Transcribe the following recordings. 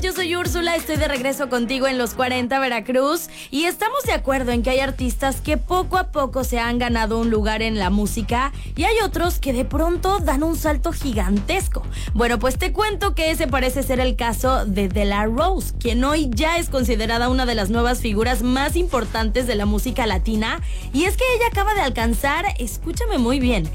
Yo soy Úrsula, estoy de regreso contigo en Los 40 Veracruz y estamos de acuerdo en que hay artistas que poco a poco se han ganado un lugar en la música y hay otros que de pronto dan un salto gigantesco. Bueno, pues te cuento que ese parece ser el caso de De La Rose, quien hoy ya es considerada una de las nuevas figuras más importantes de la música latina, y es que ella acaba de alcanzar, escúchame muy bien,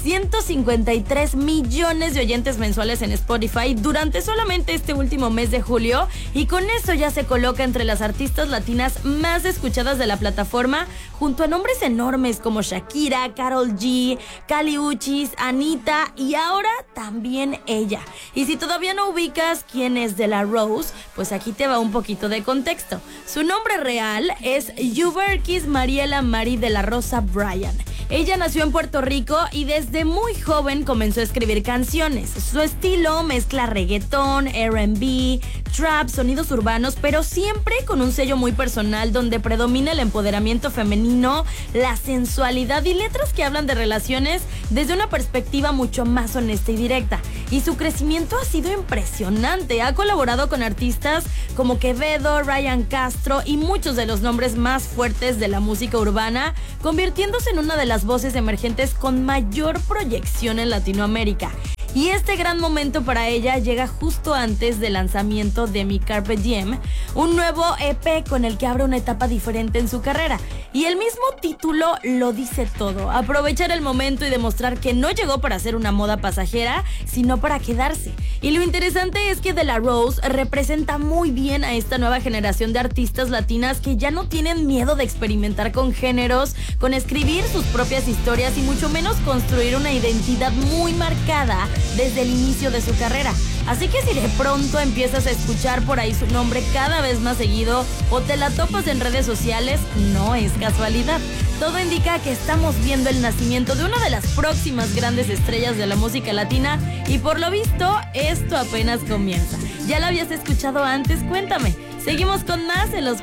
153 millones de oyentes mensuales en Spotify durante solamente este último mes de julio, y con eso ya se coloca entre las artistas latinas más escuchadas de la plataforma, junto a nombres enormes como Shakira, Karol G, Kali Uchis, Anita y ahora también ella. Y si todavía no ubicas quién es De La Rose, pues aquí te va un poquito de contexto. Su nombre real es Yuberkis Mariela Mari de la Rosa Bryan. Ella nació en Puerto Rico y desde muy joven comenzó a escribir canciones. Su estilo mezcla reggaetón, R&B, trap, sonidos urbanos, pero siempre con un sello muy personal donde predomina el empoderamiento femenino, la sensualidad y letras que hablan de relaciones desde una perspectiva mucho más honesta y directa. Y su crecimiento ha sido impresionante. Ha colaborado con artistas como Quevedo, Ryan Castro y muchos de los nombres más fuertes de la música urbana, convirtiéndose en una de las voces emergentes con mayor proyección en Latinoamérica. Y este gran momento para ella llega justo antes del lanzamiento de Mi Carpe Diem, un nuevo EP con el que abre una etapa diferente en su carrera. Y el mismo título lo dice todo: aprovechar el momento y demostrar que no llegó para ser una moda pasajera, sino para quedarse. Y lo interesante es que De La Rose representa muy bien a esta nueva generación de artistas latinas que ya no tienen miedo de experimentar con géneros, con escribir sus propias historias y mucho menos construir una identidad muy marcada desde el inicio de su carrera. Así que si de pronto empiezas a escuchar por ahí su nombre cada vez más seguido o te la topas en redes sociales, no es casualidad. Todo indica que estamos viendo el nacimiento de una de las próximas grandes estrellas de la música latina y por lo visto esto apenas comienza. ¿Ya la habías escuchado antes? Cuéntame. Seguimos con más en Los